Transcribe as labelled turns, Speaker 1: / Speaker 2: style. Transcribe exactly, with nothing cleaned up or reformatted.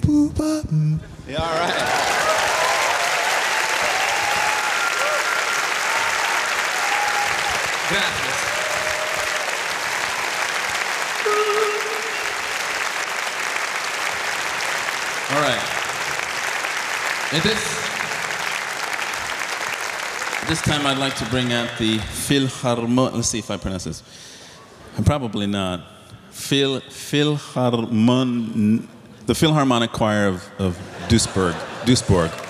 Speaker 1: Yeah, all right. Gracias. All right. At this, this time I'd like to bring out the Philharmonic, let's see if I pronounce this. I'm probably not. Phil, Philharmon, the Philharmonic Choir of, of Duisburg. Duisburg.